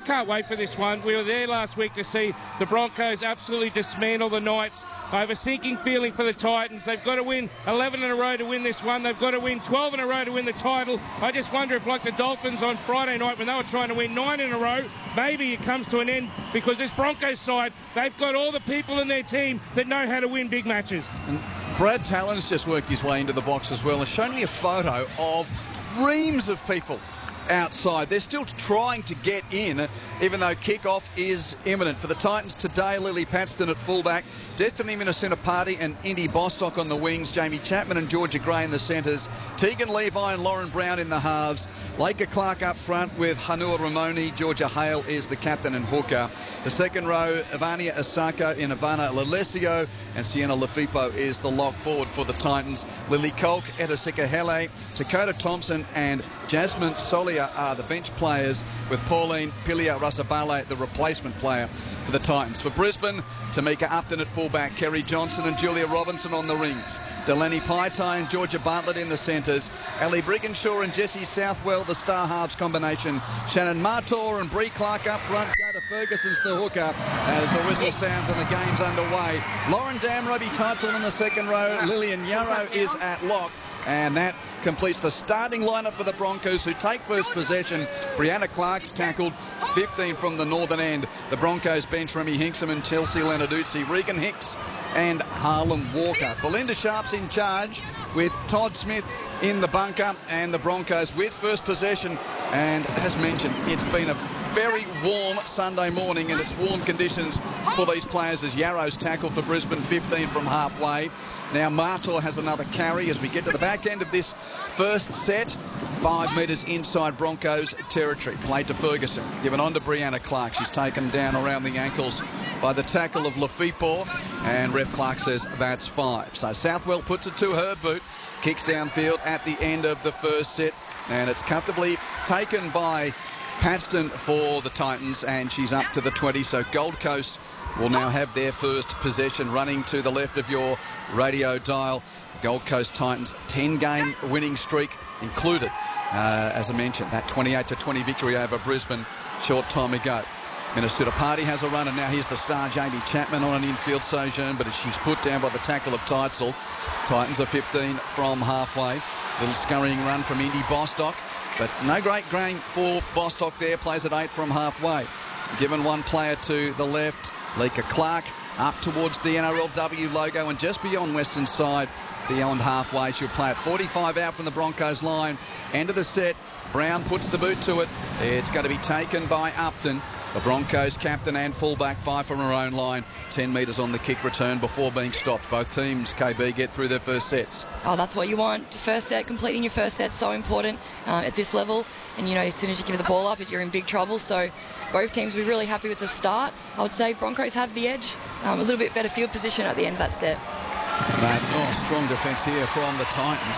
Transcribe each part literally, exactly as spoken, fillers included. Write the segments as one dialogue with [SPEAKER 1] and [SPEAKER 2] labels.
[SPEAKER 1] can't wait for this one. We were there last week to see the Broncos absolutely dismantle the Knights. I have a sinking feeling for the Titans. They've got to win eleven in a row to win this one. They've got to win twelve in a row to win the title. I just wonder if, like the Dolphins on Friday night when they were trying to win nine in a row, maybe it comes to an end because this Broncos side, they've got all the people in their team that know how to win big matches.
[SPEAKER 2] And Brad Talon's just worked his way into the box as well and shown me a photo of reams of people outside. They're still trying to get in, even though kickoff is imminent. For the Titans today, Lily Paxton at fullback, Destiny Minnesota-Party and Indy Bostock on the wings, Jamie Chapman and Georgia Gray in the centres, Tegan Levi and Lauren Brown in the halves, Laker Clark up front with Hanua Ramoni, Georgia Hale is the captain and hooker. The second row, Ivania Asako in Ivana Lalesio, and Sienna Lafipo is the lock forward for the Titans. Lily Kolk, Etasika Hele, Dakota Thompson and Jasmine Solia are the bench players, with Pauline Pilia Rasabale, the replacement player for the Titans. For Brisbane, Tamika Upton at fullback, Kerry Johnson and Julia Robinson on the rings, Delaney Paitai and Georgia Bartlett in the centres, Ali Brigginshaw and Jessie Southwell, the star halves combination, Shannon Martor and Bree Clark up front, Jada Ferguson's the hooker as the whistle sounds and the game's underway. Lauren Dam, Robbie Teitzel in the second row, Lillian Yarrow is at lock, and that completes the starting lineup for the Broncos, who take first possession. Brianna Clark's tackled, fifteen from the northern end. The Broncos bench Remy Hinkson and Chelsea Lenarduzzi, Regan Hicks and Harlem Walker. Belinda Sharp's in charge with Todd Smith in the bunker, and the Broncos with first possession. And as mentioned, it's been a very warm Sunday morning, and it's warm conditions for these players as Yarrow's tackle for Brisbane, fifteen from halfway. Now Martor has another carry as we get to the back end of this first set. Five metres inside Broncos territory. Played to Ferguson. Given on to Brianna Clark. She's taken down around the ankles by the tackle of Lafipo. And Ref Clark says that's five. So Southwell puts it to her boot. Kicks downfield at the end of the first set. And it's comfortably taken by Paxton for the Titans. And she's up to the twenty. So Gold Coast will now have their first possession, running to the left of your radio dial. Gold Coast Titans ten game winning streak included, uh, as I mentioned, that twenty-eight to twenty victory over Brisbane short time ago. Minnesota Party has a run, and now here's the star Jamie Chapman on an infield sojourn, but she's put down by the tackle of Teitzel. Titans are fifteen from halfway. Little scurrying run from Indy Bostock, but no great gain for Bostock there. Plays at eight from halfway. Given one player to the left, Leka Clark up towards the N R L W logo and just beyond western side, beyond halfway. She'll play at forty-five out from the Broncos line. End of the set. Brown puts the boot to it. It's going to be taken by Upton. The Broncos captain and fullback, five from her own line, ten metres on the kick return before being stopped. Both teams, K B, get through their first sets.
[SPEAKER 3] Oh, that's what you want. First set, completing your first set, so important uh, at this level. And, you know, as soon as you give the ball up, you're in big trouble. So both teams will be really happy with the start. I would say Broncos have the edge. Um, a little bit better field position at the end of that set.
[SPEAKER 2] That, oh, strong defence here from the Titans.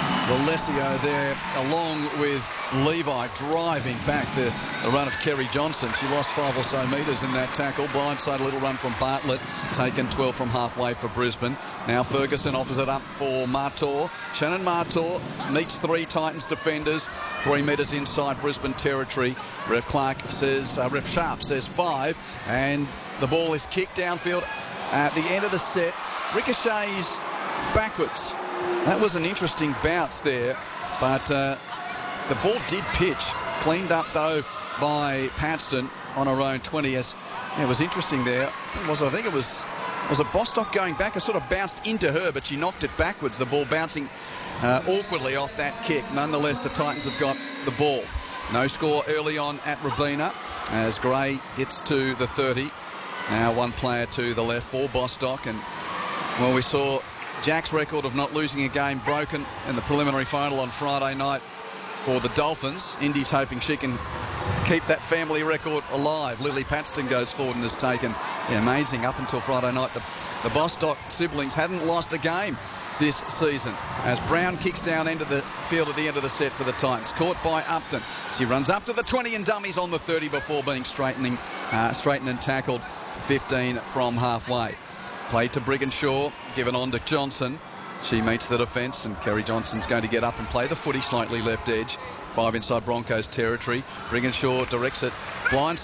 [SPEAKER 2] Alessio there, along with Levi, driving back the, the run of Kerry Johnson. She lost five or so metres in that tackle. Blindside, a little run from Bartlett, taken twelve from halfway for Brisbane. Now Ferguson offers it up for Martor. Shannon Martor meets three Titans defenders, three metres inside Brisbane territory. Ref Clark says, uh, Ref Sharp says five, and the ball is kicked downfield at the end of the set. Ricochets backwards. That was an interesting bounce there, but uh, the ball did pitch. Cleaned up, though, by Paxton on her own twenty. As yeah, it was interesting there. It was, I think it was, was it Bostock going back? It sort of bounced into her, but she knocked it backwards. The ball bouncing uh, awkwardly off that kick. Nonetheless, the Titans have got the ball. No score early on at Robina as Gray hits to the thirty. Now one player to the left for Bostock, and well, we saw Jack's record of not losing a game broken in the preliminary final on Friday night for the Dolphins. Indy's hoping she can keep that family record alive. Lily Paxton goes forward and has taken, yeah, amazing, up until Friday night. The, the Bostock siblings hadn't lost a game this season as Brown kicks down into the field at the end of the set for the Titans. Caught by Upton. She runs up to the twenty and dummies on the thirty before being straightening, uh, straightened and tackled fifteen from halfway. Played to Brigginshaw, given on to Johnson. She meets the defence, and Kerry Johnson's going to get up and play the footy slightly left edge. Five inside Broncos territory. Brigginshaw directs it blind.